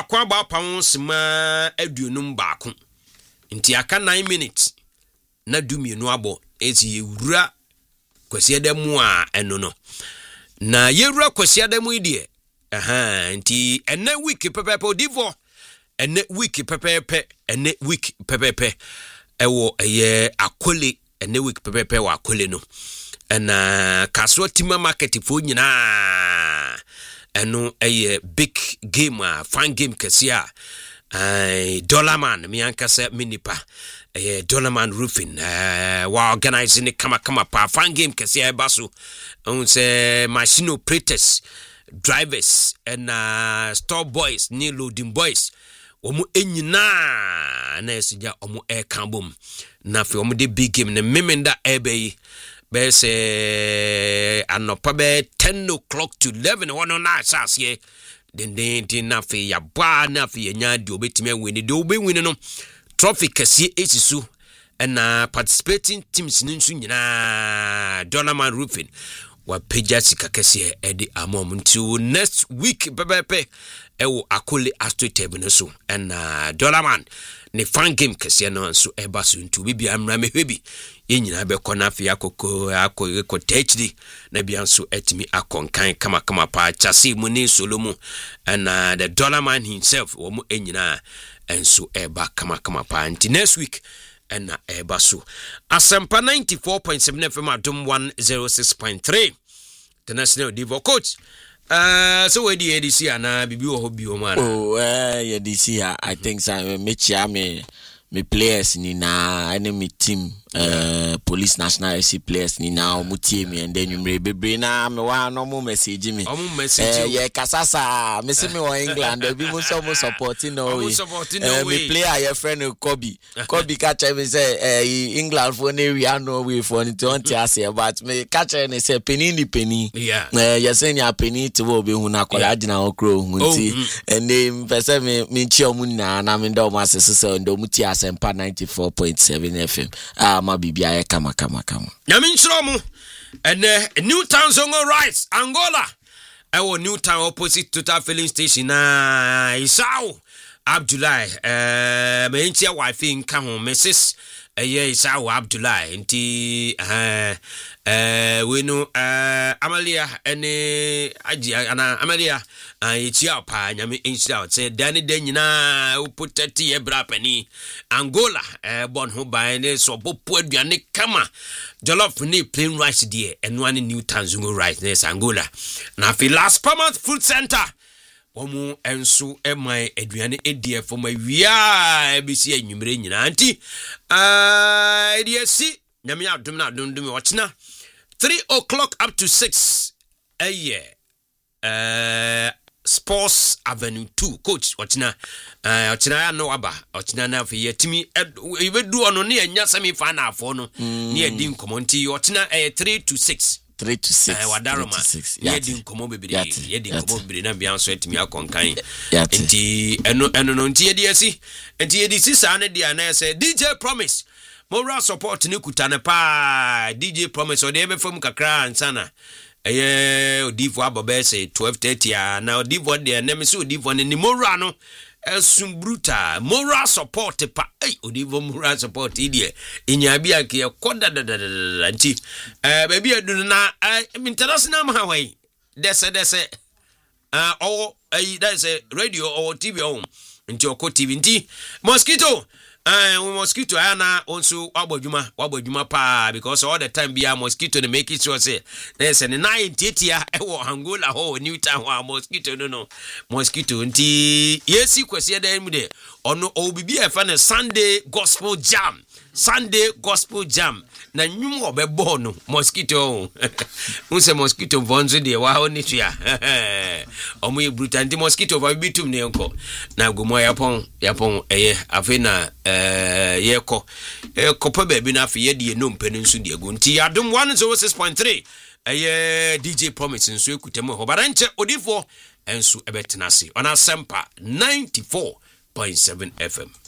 akwa ba pawon sima aduonum baako nti aka 9 minutes na dumienu abo ezi yewura kwasiada mu a eno no na yewura kwasiada mu ide nti ene week pepepe divo ene week pepepe ene week pepepe ewo eye akole ene week pepepe wa akole no na kaso tima market fo nyina eno eye big game fan game kesia Dollar Man mi ankasa minipa Dollar Man Roofing wa organizing kama pa fan game kesia baso on say machine operators drivers and store boys ni loading boys omo enyina na esija omo air cambom na fe omo de big game na memenda ebe be say anopa be 10 o'clock to 11 one na asase den na fe ya ba na fe nya de obetime win de obewin no trophy kase esisu na participating teams nsu nyina Dollar Man Roofing wa peja sika kase edi amom until next week pepepe ewo akole astro table no so na Dollar Man ne fan game kase no so eba so ntu bibia amra mehwebi yenyina be kona afia akoko HD na bia so etimi akonkan kama pa chase mu ne solomu na the Dollar Man himself wo mu enyina enso eba kama pa nti next week na eba so Asempa 94.7 FM Adom 106.3 the national divo coach so where the ADC ana bibi wo hobi o man yeah this year I think so me players ni na enemy team police national FC players ni na omutie me and then you bebre na me wa no mo message me yeah kasasa me see me on England be mo supporting no me player your friend Kobe catch me say England for ne we are no way for it on tia but me catch me say penny you say ya penny to wo be hu na kola agina okro hunti and then person me chi omu na me ndo ma sese ndo mutie Asempa 94.7 FM ma bibia ye kama nyame nchiro mu ene Newtown Zongo Rights Angola ewo Newtown opposite Total Filling Station na Isao Abdullahi me ntia wife nka ho Mrs. Isao Abdullahi nti we know Amalia ene aji ana Amalia ichia pa nyame inchia say dani den nyina uputati ebra pani Angola bon ho ban ne so popo aduane kama jollof ni plain rice there eno ani Newtown Zongo rice ne Angola na fi last Palmouth Food Center omu enso emai aduane edie for my wia ebisi anwumre nyina anti ediesi nyame adom na dondom ochina 3 o'clock up to 6 a year Sports Avenue 2 coach ochina ya no aba ochina na fe yetimi ebedu ono ne anya semi final afo no ne edi nkomonti ochina 3 to 6 wadaroma yedi nkomo bebere na bia so etimi akonkan enti eno no enti yedi sisa ne dia na say DJ Promise moral support ni kutane pa DJ Promise o de be fam kakra ansana odifo abobe say 12:30 na odifo de na me so odifo ni moral no bruta moral support pa odifo moral support idie inyabia ke koda nti baby adunu na international mahawai dese that's a radio or TV on nti oko TV nti mosquito mosquito ana also wabodjuma pa because all the time be a mosquito to make it sure say there's a 90 year Angola ho Newtown wa mosquito no mosquito nti yesi kwese da mu de ono obibi e fa na Sunday gospel jam na nyum obebo no mosquito unse mosquito vonzo de wa ho ni tua omo e brutal nti mosquito va bitum ne nko na gomo yapon afena yeko pa baby na afi ye no mpeni nso de agu nti Adom 106.3 DJ Promise nso ekutemu ho baranche odifo enso ebetenase ona Asempa 94.7 FM